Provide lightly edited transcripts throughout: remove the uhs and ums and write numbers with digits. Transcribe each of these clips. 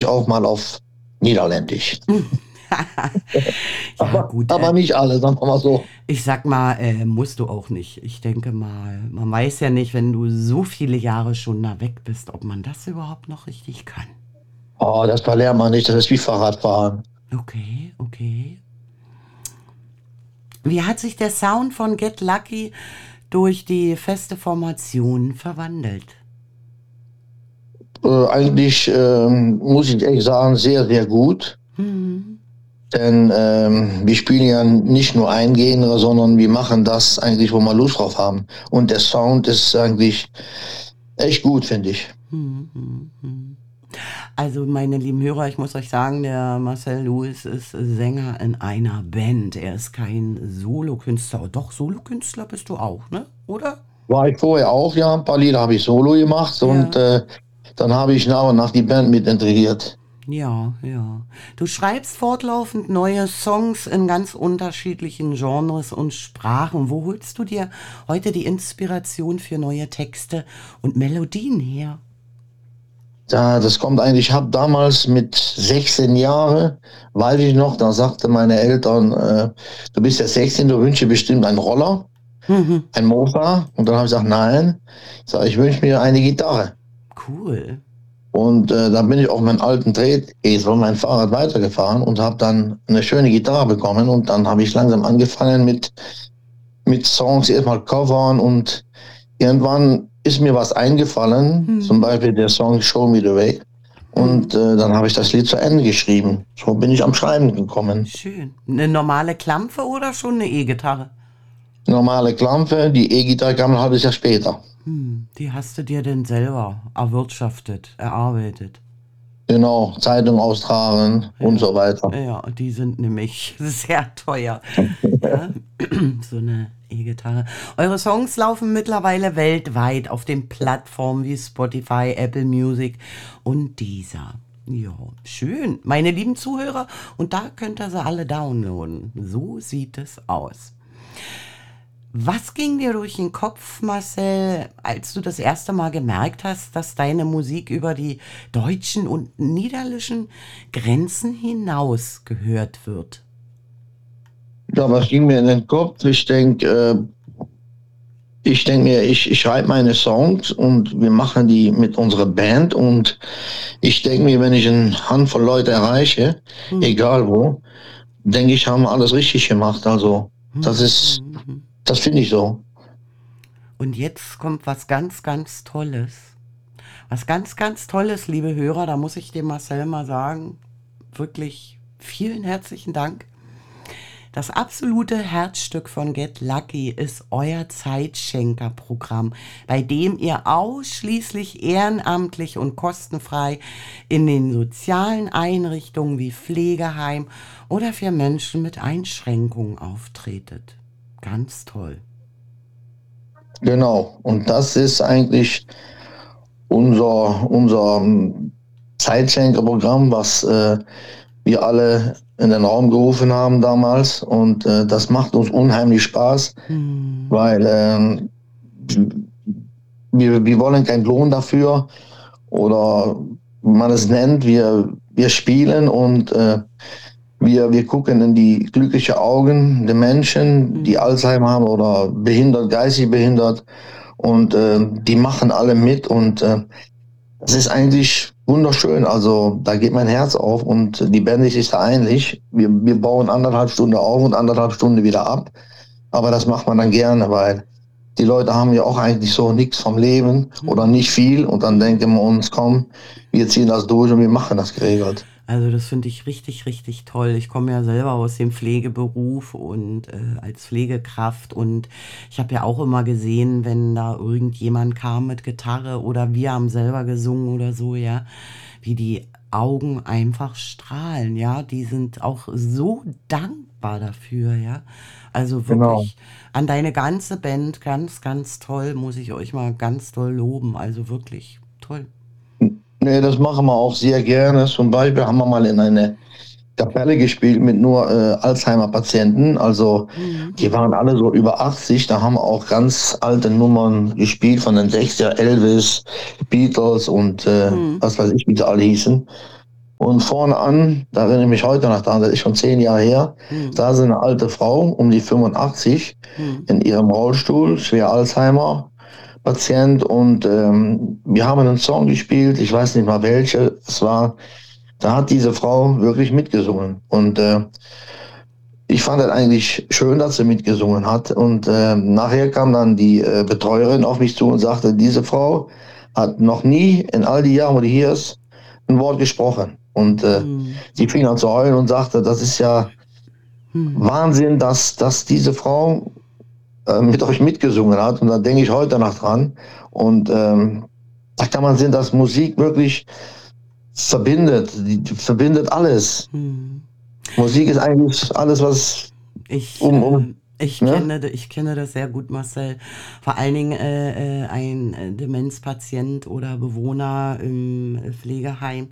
auch mal auf Niederländisch. Ja, Aber, gut. aber nicht alle, sagen wir mal so. Ich sag mal, musst du auch nicht. Ich denke mal, man weiß ja nicht, wenn du so viele Jahre schon da weg bist, ob man das überhaupt noch richtig kann. Oh, das verlernt man nicht, das ist wie Fahrradfahren. Okay, okay. Wie hat sich der Sound von Get Lucky durch die feste Formation verwandelt? Eigentlich muss ich ehrlich sagen, sehr, sehr gut. Hm. Denn wir spielen ja nicht nur ein Genre, sondern wir machen das eigentlich, wo wir Lust drauf haben. Und der Sound ist eigentlich echt gut, finde ich. Hm, hm, hm. Also, meine lieben Hörer, ich muss euch sagen, der Marcel Lewis ist Sänger in einer Band. Er ist kein Solokünstler. Doch, Solokünstler bist du auch, ne? Oder? War ich vorher auch, ja, ein paar Lieder habe ich solo gemacht und Ja. dann habe ich nach und nach die Band mit integriert. Ja, ja. Du schreibst fortlaufend neue Songs in ganz unterschiedlichen Genres und Sprachen. Wo holst du dir heute die Inspiration für neue Texte und Melodien her? Ja, das kommt eigentlich, ich habe damals mit 16 Jahren, weiß ich noch, da sagte meine Eltern, du bist ja 16, du wünschst dir bestimmt einen Roller, Mhm. ein Mofa. Und dann habe ich gesagt, nein, ich sage, ich wünsche mir eine Gitarre. Cool. Und dann bin ich auf meinen alten Drahtesel, mein Fahrrad weitergefahren und habe dann eine schöne Gitarre bekommen. Und dann habe ich langsam angefangen mit Songs erstmal covern und irgendwann ist mir was eingefallen, zum Mhm. Beispiel der Song Show Me the Way. Und Mhm. dann habe ich das Lied zu Ende geschrieben. So bin ich am Schreiben gekommen. Schön. Eine normale Klampfe oder schon eine E-Gitarre? Normale Klampe, die E-Gitarre kam ein halbes Jahr später. Die hast du dir denn selber erwirtschaftet, erarbeitet? Genau, Zeitung austragen und Ja. so weiter. Ja, die sind nämlich sehr teuer. Ja, so eine E-Gitarre. Eure Songs laufen mittlerweile weltweit auf den Plattformen wie Spotify, Apple Music und Deezer. Ja, schön. Meine lieben Zuhörer, und da könnt ihr sie alle downloaden. So sieht es aus. Was ging dir durch den Kopf, Marcel, als du das erste Mal gemerkt hast, dass deine Musik über die deutschen und niederländischen Grenzen hinaus gehört wird? Ja, was ging mir in den Kopf? Ich denke mir, ich schreibe meine Songs und wir machen die mit unserer Band und ich denke mir, wenn ich eine Handvoll Leute erreiche, Hm. egal wo, denke ich, haben wir alles richtig gemacht. Also, das Hm, ist, hm, hm. das finde ich so. Und jetzt kommt was ganz, ganz Tolles. Was ganz, ganz Tolles, liebe Hörer, da muss ich dem Marcel mal sagen, wirklich vielen herzlichen Dank. Das absolute Herzstück von Get Lucky ist euer Zeitschenker-Programm, bei dem ihr ausschließlich ehrenamtlich und kostenfrei in den sozialen Einrichtungen wie Pflegeheim oder für Menschen mit Einschränkungen auftretet. Ganz toll. Genau. Und das ist eigentlich unser Zeitschenker-Programm, was wir alle in den Raum gerufen haben damals. Und das macht uns unheimlich Spaß, Hm. weil wir wollen keinen Lohn dafür oder wie man es nennt. Wir spielen und wir gucken in die glücklichen Augen der Menschen, die Hm. Alzheimer haben oder behindert, geistig behindert. Und die machen alle mit und es ist eigentlich wunderschön. Also da geht mein Herz auf und die Band ist sich da einig. Wir bauen 1,5 Stunden auf und 1,5 Stunden wieder ab. Aber das macht man dann gerne, weil die Leute haben ja auch eigentlich so nichts vom Leben oder Hm. nicht viel. Und dann Hm. denken wir uns, komm, wir ziehen das durch und wir machen das geregelt. Also das finde ich richtig, richtig toll. Ich komme ja selber aus dem Pflegeberuf und als Pflegekraft und ich habe ja auch immer gesehen, wenn da irgendjemand kam mit Gitarre oder wir haben selber gesungen oder so, ja, wie die Augen einfach strahlen, ja. Die sind auch so dankbar dafür, ja. Also Genau. wirklich an deine ganze Band ganz, ganz toll, muss ich euch mal ganz toll loben. Also wirklich toll. Nee, das machen wir auch sehr gerne. Zum Beispiel haben wir mal in eine Kapelle gespielt mit nur Alzheimer-Patienten. Also die Mhm. waren alle so über 80. Da haben wir auch ganz alte Nummern gespielt von den 60er, Elvis, Beatles und Mhm. was weiß ich, wie sie alle hießen. Und vorne an, da erinnere ich mich heute noch dran, das ist schon 10 Jahre her, Hm. da ist eine alte Frau, um die 85, Hm. in ihrem Rollstuhl, schwer Alzheimer-Patient. Und wir haben einen Song gespielt, ich weiß nicht mal welche es war. Da hat diese Frau wirklich mitgesungen. Und ich fand das eigentlich schön, dass sie mitgesungen hat. Und nachher kam dann die Betreuerin auf mich zu und sagte, diese Frau hat noch nie in all die Jahren, wo die hier ist, ein Wort gesprochen. Und Hm. sie fing an zu heulen und sagte, das ist ja Hm. Wahnsinn, dass diese Frau mit euch mitgesungen hat. Und da denke ich heute noch dran. Und da kann man sehen, dass Musik wirklich verbindet. Die verbindet alles. Hm. Musik ist eigentlich alles, was Ich, um ne? ich kenne das sehr gut, Marcel. Vor allen Dingen ein Demenzpatient oder Bewohner im Pflegeheim,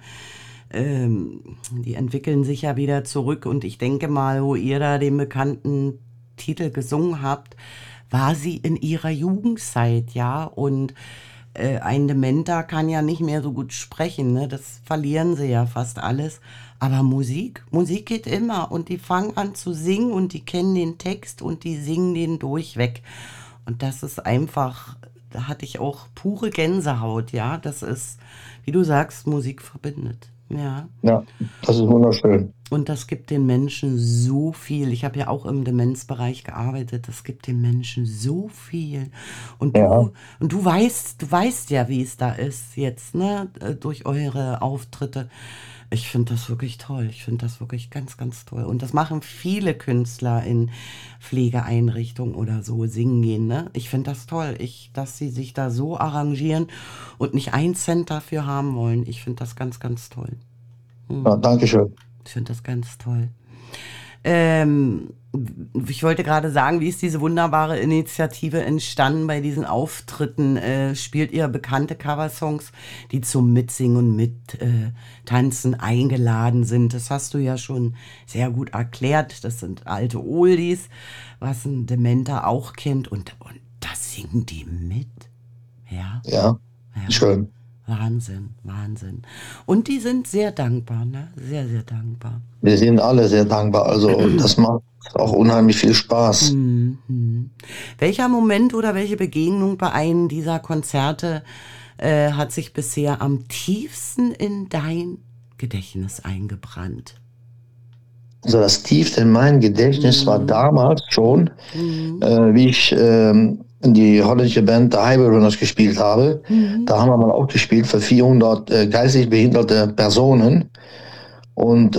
die entwickeln sich ja wieder zurück. Und ich denke mal, wo ihr da den bekannten Titel gesungen habt, war sie in ihrer Jugendzeit, ja. Und ein Dementer kann ja nicht mehr so gut sprechen, ne? Das verlieren sie ja fast alles. Aber Musik geht immer und die fangen an zu singen und die kennen den Text und die singen den durchweg. Und das ist einfach, da hatte ich auch pure Gänsehaut, ja. Das ist, wie du sagst, Musik verbindet. Ja. Ja, das ist wunderschön. Und das gibt den Menschen so viel. Ich habe ja auch im Demenzbereich gearbeitet. Das gibt den Menschen so viel. Und Ja, du weißt ja, wie es da ist jetzt, ne? Durch eure Auftritte. Ich finde das wirklich toll. Ich finde das wirklich ganz, ganz toll. Und das machen viele Künstler in Pflegeeinrichtungen oder so, singen gehen, ne? Ich finde das toll, dass sie sich da so arrangieren und nicht 1 Cent dafür haben wollen. Ich finde das ganz, ganz toll. ja, Hm. danke schön. Ich finde das ganz toll. Ähm, Ich wollte gerade sagen, wie ist diese wunderbare Initiative entstanden bei diesen Auftritten? Spielt ihr bekannte Coversongs, die zum Mitsingen und Mittanzen eingeladen sind? Das hast du ja schon sehr gut erklärt. Das sind alte Oldies, was ein Dementer auch kennt. Und da singen die mit. Ja, Ja, ja. schön. Wahnsinn, Wahnsinn. Und die sind sehr dankbar, ne? Sehr, sehr dankbar. Wir sind alle sehr dankbar. Also das macht auch unheimlich viel Spaß. Mhm. Welcher Moment oder welche Begegnung bei einem dieser Konzerte hat sich bisher am tiefsten in dein Gedächtnis eingebrannt? Also das tiefste in meinem Gedächtnis war Mhm. damals schon, Mhm. wie ich in die holländische Band The Highway Runners gespielt habe. Mhm. Da haben wir mal auch gespielt für 400 geistig behinderte Personen. Und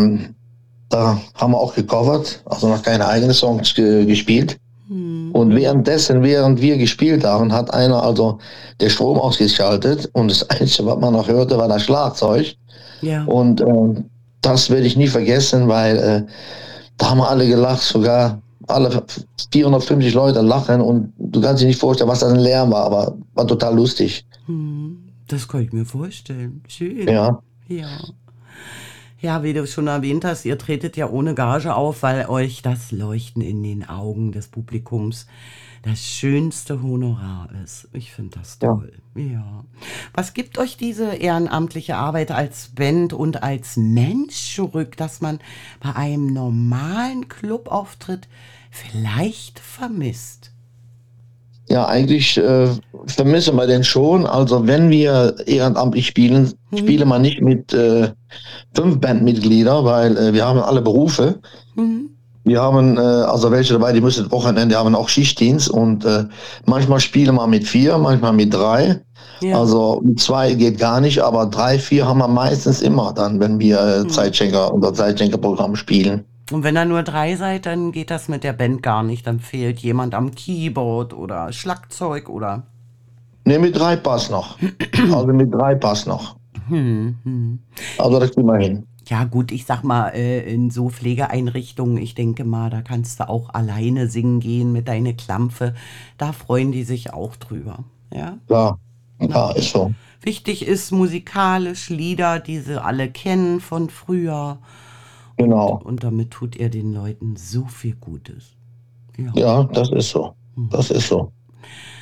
da haben wir auch gecovert, also noch keine eigenen Songs gespielt. Und Mhm. währenddessen, während wir gespielt haben, hat einer also den Strom ausgeschaltet und das Einzige, was man noch hörte, war das Schlagzeug. Ja. Und das werde ich nie vergessen, weil da haben wir alle gelacht, sogar alle 450 Leute lachen und du kannst dir nicht vorstellen, was das ein Lärm war, aber war total lustig. Mhm. Das kann ich mir vorstellen. Schön. Ja, Ja. Ja, wie du schon erwähnt hast, ihr tretet ja ohne Gage auf, weil euch das Leuchten in den Augen des Publikums das schönste Honorar ist. Ich finde das ja. toll. Ja. Was gibt euch diese ehrenamtliche Arbeit als Band und als Mensch zurück, dass man bei einem normalen Clubauftritt vielleicht vermisst? Ja, eigentlich vermissen wir den schon. Also wenn wir ehrenamtlich spielen, Hm? spielen wir nicht mit 5 Bandmitglieder, weil wir haben alle Berufe. Hm? Wir haben also welche dabei, die müssen Wochenende haben auch Schichtdienst und manchmal spielen wir mit 4, manchmal mit 3. Ja. Also mit 2 geht gar nicht, aber 3, 4 haben wir meistens immer dann, wenn wir Hm. Unser Zeitschenker-Programm spielen. Und wenn ihr nur 3 seid, dann geht das mit der Band gar nicht. Dann fehlt jemand am Keyboard oder Schlagzeug oder. Ne, mit 3 passt noch. Also mit 3 passt noch. Hm. Also das kriegen wir hin. Ja, gut, ich sag mal, in so Pflegeeinrichtungen, ich denke mal, da kannst du auch alleine singen gehen mit deiner Klampfe. Da freuen die sich auch drüber. Ja, Klar, na. ja, ist so. Wichtig ist musikalisch Lieder, die sie alle kennen von früher. Genau. Und damit tut ihr den Leuten so viel Gutes. Ja. Ja, das ist so. Das ist so.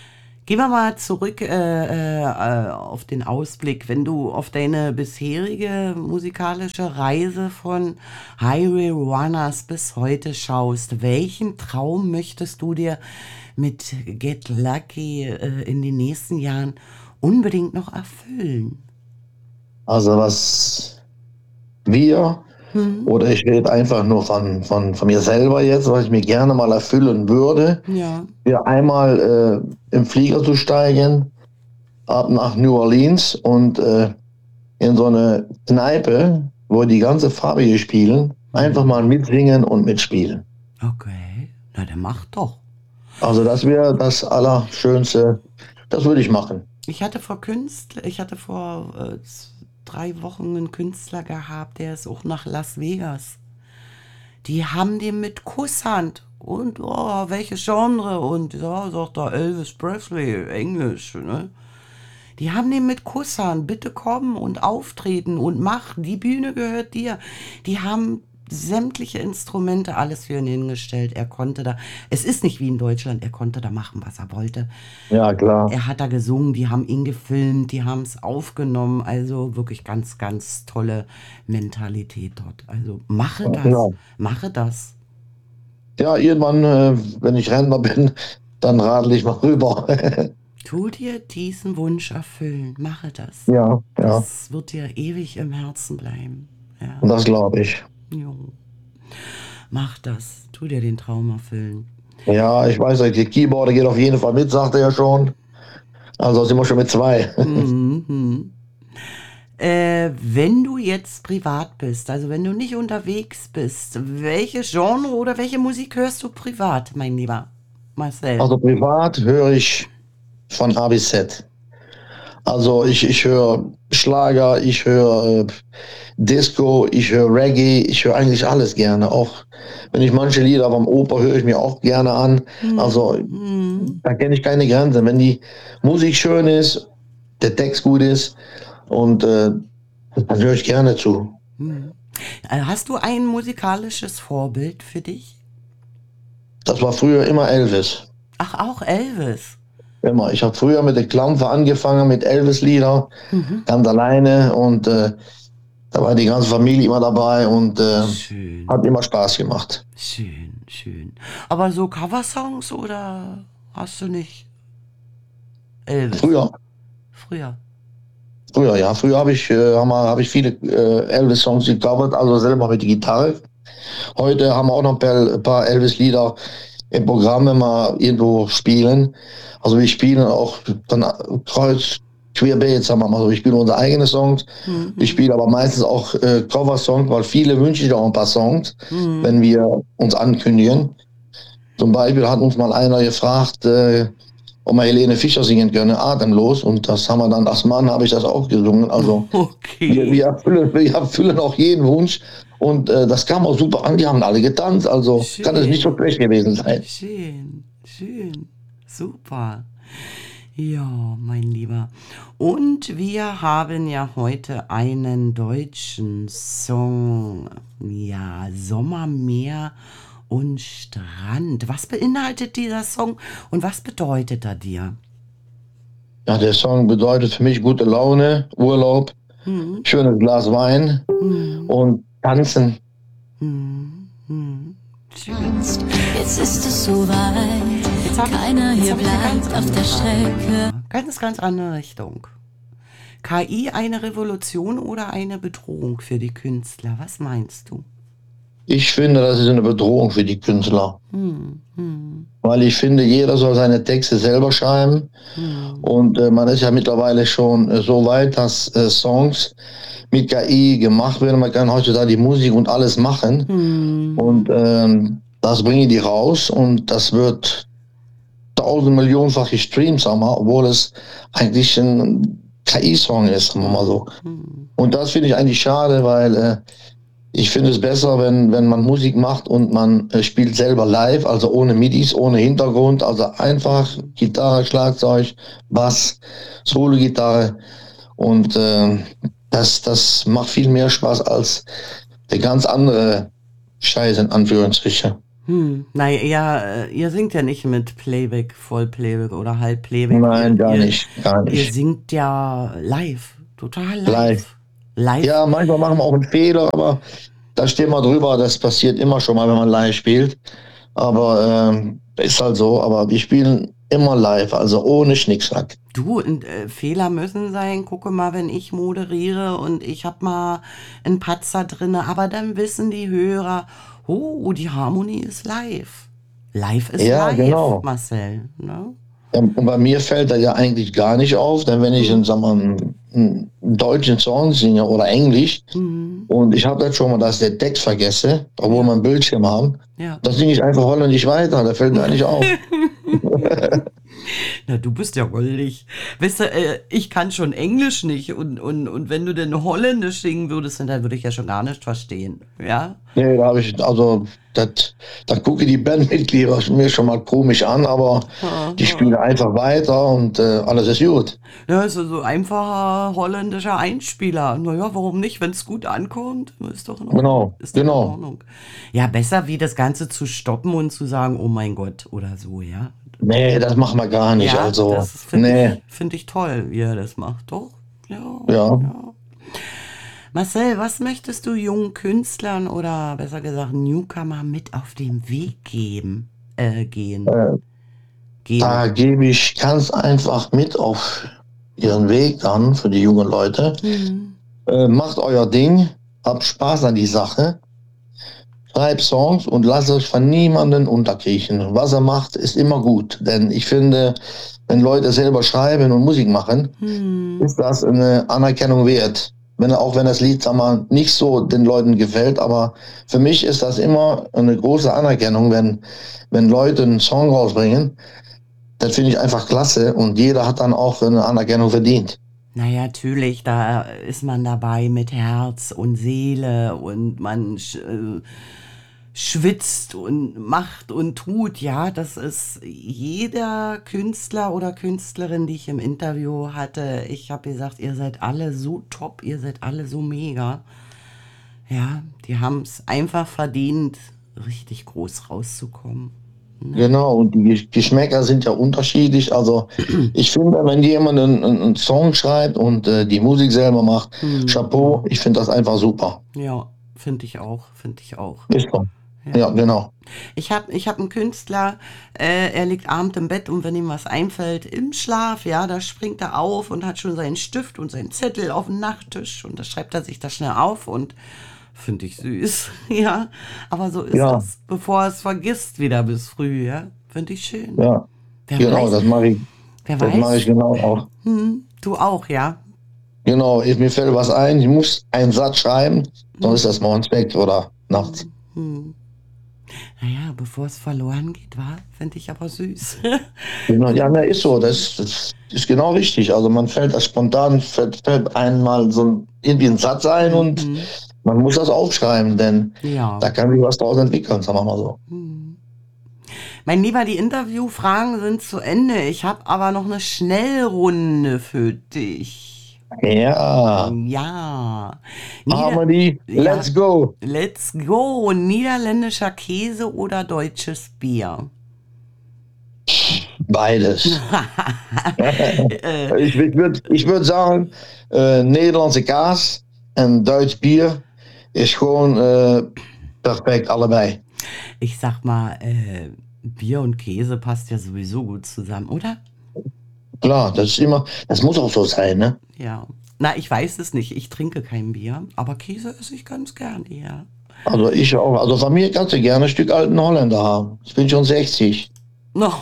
Gehen wir mal zurück auf den Ausblick. Wenn du auf deine bisherige musikalische Reise von Highway Runners bis heute schaust, welchen Traum möchtest du dir mit Get Lucky in den nächsten Jahren unbedingt noch erfüllen? Also was wir, oder ich rede einfach nur von mir selber jetzt, was ich mir gerne mal erfüllen würde, Ja. wäre einmal im Flieger zu steigen, ab nach New Orleans und in so eine Kneipe, wo die ganze Familie spielen, einfach mal mitsingen und mitspielen. Okay. Na, dann mach doch. Also das wäre das Allerschönste, das würde ich machen. Ich hatte vor 3 Wochen einen Künstler gehabt, der ist auch nach Las Vegas. Die haben den mit Kusshand und oh, welches Genre und ja, sagt er Elvis Presley, Englisch, ne? Die haben den mit Kusshand, bitte kommen und auftreten und mach, die Bühne gehört dir. Die haben sämtliche Instrumente, alles für ihn hingestellt. Er konnte da, es ist nicht wie in Deutschland, er konnte da machen, was er wollte. Ja, klar. Er hat da gesungen, die haben ihn gefilmt, die haben es aufgenommen. Also wirklich ganz, ganz tolle Mentalität dort. Also mache das, Genau. mache das. Ja, irgendwann, wenn ich Rentner bin, dann radel ich mal rüber. Tu dir diesen Wunsch erfüllen, mache das. Ja, ja, Das wird dir ewig im Herzen bleiben. Ja, und das glaube ich. jo. Mach das, tu dir den Traum erfüllen. Ja, ich weiß, der Keyboarder geht auf jeden Fall mit, sagt er ja schon. Also sind wir schon mit 2. Wenn du jetzt privat bist, also wenn du nicht unterwegs bist, welches Genre oder welche Musik hörst du privat, mein lieber Marcel? Also privat höre ich von A bis Z. Also ich höre Schlager, ich höre Disco, ich höre Reggae, ich höre eigentlich alles gerne. Auch wenn ich manche Lieder vom Oper höre ich mir auch gerne an. Also da kenne ich keine Grenze. Wenn die Musik schön ist, der Text gut ist und dann höre ich gerne zu. Hast du ein musikalisches Vorbild für dich? Das war früher immer Elvis. Ach, auch Elvis. Immer. Ich habe früher mit der Klampfe angefangen, mit Elvis-Lieder, ganz alleine und da war die ganze Familie immer dabei und Schön, hat immer Spaß gemacht. schön, schön. Aber so Coversongs oder hast du nicht Elvis? Früher, Früher. ja. Früher habe ich viele Elvis-Songs gecovert, also selber mit der Gitarre. Heute haben wir auch noch ein paar Elvis-Lieder im Programm, wenn wir irgendwo spielen. Also wir spielen auch dann kreuz, querbeet, sagen wir mal so. Wir spielen unsere eigenen Songs. Ich spiele aber meistens auch Cover-Songs, weil viele wünschen sich auch ein paar Songs, wenn wir uns ankündigen. Zum Beispiel hat uns mal einer gefragt, ob wir Helene Fischer singen können, Atemlos. Und das haben wir dann, als Mann habe ich das auch gesungen. Also Okay. wir erfüllen auch jeden Wunsch. Und das kam auch super an, die haben alle getanzt. Also kann es nicht so schlecht gewesen sein. Schön, schön, super. Ja, mein Lieber. Und wir haben ja heute einen deutschen Song. Ja, Sommermeer und Strand. Was beinhaltet dieser Song und was bedeutet er dir? Ja, der Song bedeutet für mich gute Laune, Urlaub, schönes Glas Wein und tanzen. Schön. Jetzt ist es soweit, keiner hier bleibt auf der Strecke. Ganz, ganz andere Richtung. KI eine Revolution oder eine Bedrohung für die Künstler? Was meinst du? Ich finde, das ist eine Bedrohung für die Künstler. Weil ich finde, jeder soll seine Texte selber schreiben. Und man ist ja mittlerweile schon so weit, dass Songs mit KI gemacht werden. Man kann heutzutage die Musik und alles machen. Und das bringen die raus und das wird 1000 Millionenfach gestreamt, sagen wir, obwohl es eigentlich ein KI-Song ist, sagen wir mal so. Und das finde ich eigentlich schade, weil ich finde es besser, wenn man Musik macht und man spielt selber live, also ohne MIDIs, ohne Hintergrund, also einfach Gitarre, Schlagzeug, Bass, Solo-Gitarre und das macht viel mehr Spaß als der ganz andere Scheiß in Anführungsstrichen. Naja, ihr singt ja nicht mit Playback, Vollplayback oder Halbplayback. Nein, gar ihr, nicht, gar ihr nicht. singt ja live, total Live. live. Live. Ja, manchmal machen wir auch einen Fehler, aber da stehen wir drüber. Das passiert immer schon mal, wenn man live spielt. Aber ist halt so. Aber wir spielen immer live, also ohne Schnickschnack. Du, und, Fehler müssen sein. Gucke mal, wenn ich moderiere und ich hab mal einen Patzer drinne, aber dann wissen die Hörer, oh, die Harmonie ist live. Live ist Ja, live, genau. Marcel. Ne? Und bei mir fällt das ja eigentlich gar nicht auf, denn wenn ich sag mal, einen deutschen Song singe oder Englisch und ich habe das schon mal, dass ich den Text vergesse, obwohl wir einen Bildschirm haben, Ja. dann singe ich einfach holländisch weiter, da fällt gar nicht auf. Na, du bist ja goldig. Weißt du, ich kann schon Englisch nicht und wenn du denn Holländisch singen würdest, dann würde ich ja schon gar nicht verstehen. Ja? Nee, da habe ich, also, da gucke die Bandmitglieder mir schon mal komisch an, aber die spielen einfach weiter und alles ist gut. Ja, ist so einfacher holländischer Einspieler. Naja, warum nicht? Wenn es gut ankommt, ist doch in Ordnung. Genau, Ist doch genau. in Ordnung. Ja, besser wie das Ganze zu stoppen und zu sagen, oh mein Gott, oder so, ja. Nee, das machen wir gar nicht. Ja, Also, das finde nee, find ich toll, wie er das macht. Doch, ja. ja. Marcel, was möchtest du jungen Künstlern oder besser gesagt Newcomer mit auf den Weg geben? Gehen. Da gebe ich ganz einfach mit auf ihren Weg dann für die jungen Leute. Macht euer Ding, habt Spaß an die Sache, schreibt Songs und lasst euch von niemandem unterkriechen. Was er macht, ist immer gut. Denn ich finde, wenn Leute selber schreiben und Musik machen, ist das eine Anerkennung wert. Auch wenn das Lied, sag mal, nicht so den Leuten gefällt, aber für mich ist das immer eine große Anerkennung, wenn Leute einen Song rausbringen. Das finde ich einfach klasse und jeder hat dann auch eine Anerkennung verdient. Naja, natürlich, da ist man dabei mit Herz und Seele und man schwitzt und macht und tut, ja, das ist jeder Künstler oder Künstlerin, die ich im Interview hatte. Ich habe gesagt, ihr seid alle so top, ihr seid alle so mega. Ja, die haben es einfach verdient, richtig groß rauszukommen. Genau, und die Geschmäcker sind ja unterschiedlich. Also ich finde, wenn jemand einen Song schreibt und die Musik selber macht, Chapeau, ich finde das einfach super. Ja, finde ich auch, finde ich auch. Ist so. Ja, genau. Ich hab einen Künstler, er liegt abends im Bett und wenn ihm was einfällt, im Schlaf, ja, da springt er auf und hat schon seinen Stift und seinen Zettel auf dem Nachttisch und da schreibt er sich das schnell auf und finde ich süß, ja. Aber so ist es, bevor er es vergisst wieder bis früh, ja. Finde ich schön. Ja, genau, das mache ich. Das mache ich genau auch. Du auch, ja. Genau, mir fällt was ein, ich muss einen Satz schreiben, sonst ist das morgens weg oder nachts. Naja, bevor es verloren geht, finde ich aber süß. Genau, ja, ist so, das ist genau richtig. Also man fällt das spontan, fällt einmal so irgendwie ein Satz ein und man muss das aufschreiben, denn da kann sich was daraus entwickeln, sagen wir mal so. Mein Lieber, die Interviewfragen sind zu Ende. Ich habe aber noch eine Schnellrunde für dich. Ja. Ja. Harmony, let's go. Let's go. Niederländischer Käse oder deutsches Bier? Beides. Ich würd sagen, Nederlandse kaas en Duits Bier ist gewoon perfekt, allebei. Ich sag mal, Bier und Käse passt ja sowieso gut zusammen, oder? Klar, das muss auch so sein, ne? Ja. Na, ich weiß es nicht. Ich trinke kein Bier, aber Käse esse ich ganz gerne, ja. Also ich auch. Also von mir kannst du gerne ein Stück alten Holländer haben. Ich bin schon 60. No.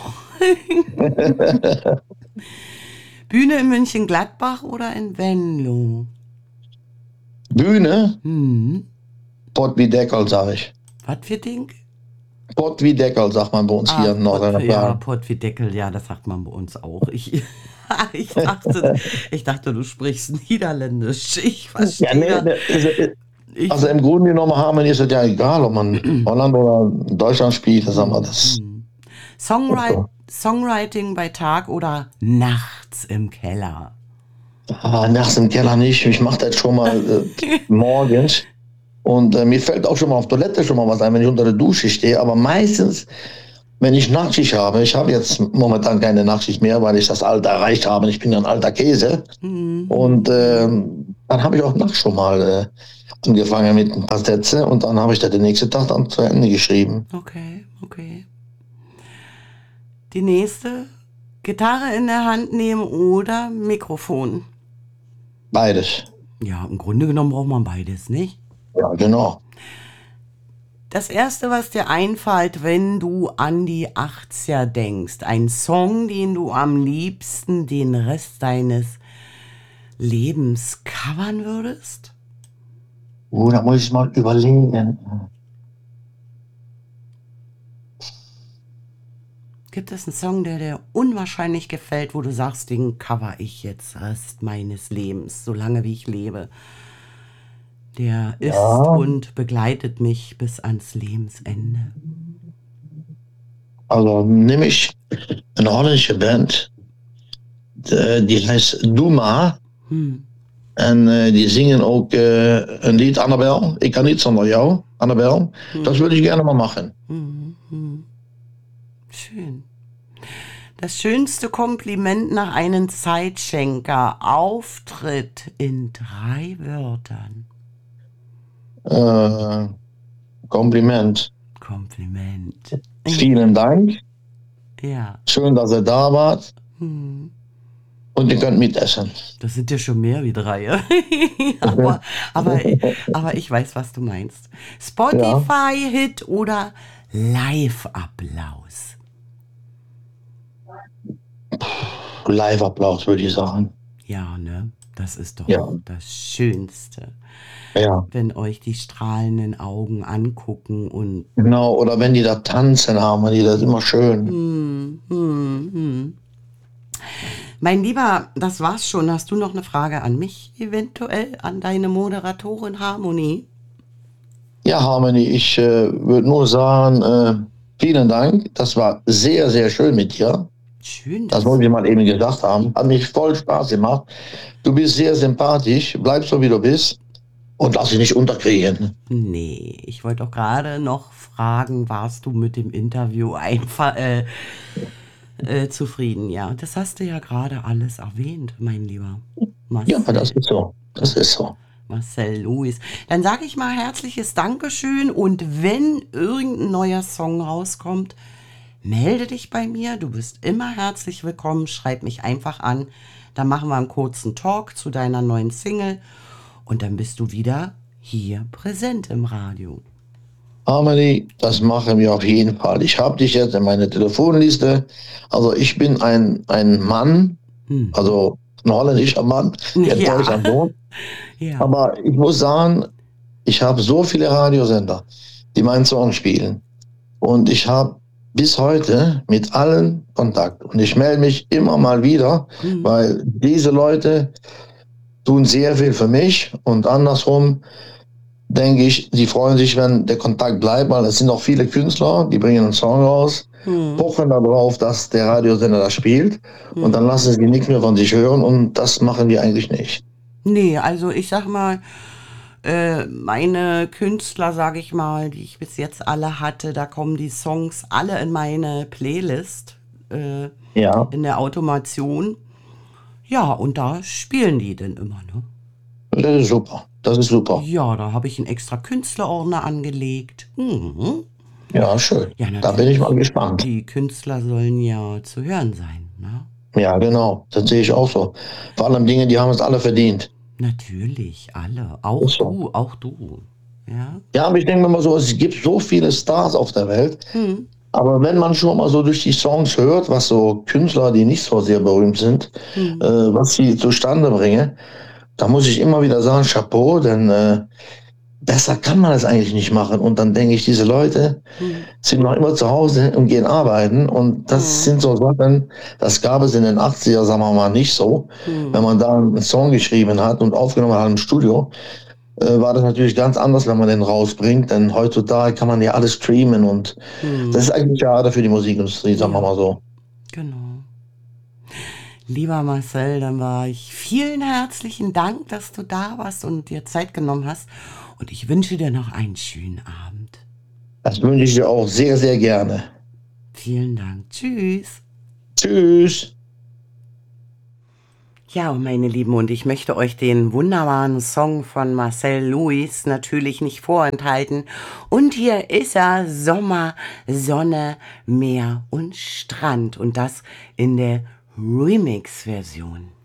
Bühne in München-Gladbach oder in Venlo? Bühne? Pott wie Deckel, sag ich. Was für Ding? Pott wie Deckel, sagt man bei uns hier in Nordrhein-Westfalen. Ja, Pott wie Deckel, ja, das sagt man bei uns auch. Ich dachte, du sprichst Niederländisch. Ich verstehe. Ja, also im Grunde genommen Harmony ist es ja egal, ob man Holland oder Deutschland spielt, das haben wir das. Songwriting bei Tag oder nachts im Keller? Nachts im Keller nicht. Ich mache das schon mal morgens. Und mir fällt auch schon mal auf Toilette schon mal was ein, wenn ich unter der Dusche stehe. Aber meistens, wenn ich Nachtschicht habe, ich habe jetzt momentan keine Nachtschicht mehr, weil ich das Alter erreicht habe. Ich bin ja ein alter Käse. Und dann habe ich auch nachts schon mal angefangen mit ein paar Sätze und dann habe ich da den nächsten Tag dann zu Ende geschrieben. Okay. Die nächste, Gitarre in der Hand nehmen oder Mikrofon? Beides. Ja, im Grunde genommen braucht man beides, nicht? Ja, genau. Das Erste, was dir einfällt, wenn du an die 80er denkst, ein Song, den du am liebsten den Rest deines Lebens covern würdest? Da muss ich mal überlegen. Gibt es einen Song, der dir unwahrscheinlich gefällt, wo du sagst, den cover ich jetzt Rest meines Lebens, solange wie ich lebe? Der ist und begleitet mich bis ans Lebensende. Also nehme ich eine holländische Band, die heißt Duma. En die zingen ook een lied, Annabel. Ik kan niet zonder jou, Annabel. Das würde ich gerne mal machen. Schön. Das schönste Kompliment nach einem Zeitschenker. Auftritt in 3 Wörtern. Kompliment. Vielen Dank. Ja. Schön, dass ihr da wart. Und ihr könnt mitessen. Das sind ja schon mehr wie 3. aber ich weiß, was du meinst. Spotify-Hit oder Live-Applaus? Live-Applaus, würde ich sagen. Ja, ne? Das ist doch das Schönste. Ja. Wenn euch die strahlenden Augen angucken und... Genau, oder wenn die da tanzen haben, das ist immer schön. Mein Lieber, das war's schon. Hast du noch eine Frage an mich, eventuell an deine Moderatorin Harmonie? Ja, Harmonie, ich würde nur sagen, vielen Dank. Das war sehr, sehr schön mit dir. Schön. Das wollte ich mal eben gesagt haben. Hat mich voll Spaß gemacht. Du bist sehr sympathisch. Bleib so, wie du bist. Und lass dich nicht unterkriegen. Nee, ich wollte doch gerade noch fragen, warst du mit dem Interview einfach zufrieden? Ja, das hast du ja gerade alles erwähnt, mein Lieber. Marcel. Ja, das ist so. Das ist so. Marcel Louis. Dann sage ich mal herzliches Dankeschön und wenn irgendein neuer Song rauskommt, melde dich bei mir. Du bist immer herzlich willkommen. Schreib mich einfach an. Dann machen wir einen kurzen Talk zu deiner neuen Single und dann bist du wieder hier präsent im Radio. Harmonie, das machen wir auf jeden Fall. Ich habe dich jetzt in meine Telefonliste. Also ich bin ein Mann, also ein holländischer Mann, der in Deutschland wohnt. Ja. Aber ich muss sagen, ich habe so viele Radiosender, die meinen Song spielen. Und ich habe bis heute mit allen Kontakt. Und ich melde mich immer mal wieder, weil diese Leute tun sehr viel für mich und andersrum denke ich, die freuen sich, wenn der Kontakt bleibt, weil es sind auch viele Künstler, die bringen einen Song raus, pochen darauf, dass der Radiosender das spielt und dann lassen sie nichts mehr von sich hören und das machen wir eigentlich nicht. Nee, also ich sag mal, meine Künstler, sage ich mal, die ich bis jetzt alle hatte, da kommen die Songs alle in meine Playlist in der Automation. Ja, und da spielen die dann immer, ne? Das ist super. Das ist super. Ja, da habe ich einen extra Künstlerordner angelegt. Ja, schön. Ja, da bin ich mal gespannt. Die Künstler sollen ja zu hören sein, ne? Ja, genau. Das sehe ich auch so. Vor allem Dinge, die haben es alle verdient. Natürlich, alle. Auch du, auch du. Ja, ja, aber ich denke mir mal so, es gibt so viele Stars auf der Welt. Aber wenn man schon mal so durch die Songs hört, was so Künstler, die nicht so sehr berühmt sind, was sie zustande bringen, da muss ich immer wieder sagen, Chapeau, denn besser kann man das eigentlich nicht machen. Und dann denke ich, diese Leute sind noch immer zu Hause und gehen arbeiten. Und das sind so Sachen, das gab es in den 80er, sagen wir mal, nicht so. Wenn man da einen Song geschrieben hat und aufgenommen hat im Studio, war das natürlich ganz anders, wenn man den rausbringt. Denn heutzutage kann man ja alles streamen und das ist eigentlich schade für die Musikindustrie, sagen wir mal so. Genau. Lieber Marcel, dann war ich vielen herzlichen Dank, dass du da warst und dir Zeit genommen hast. Und ich wünsche dir noch einen schönen Abend. Das wünsche ich dir auch sehr, sehr gerne. Vielen Dank. Tschüss. Tschüss. Ja, meine Lieben, und ich möchte euch den wunderbaren Song von Marcel Louis natürlich nicht vorenthalten. Und hier ist er, Sommer, Sonne, Meer und Strand. Und das in der Remix-Version.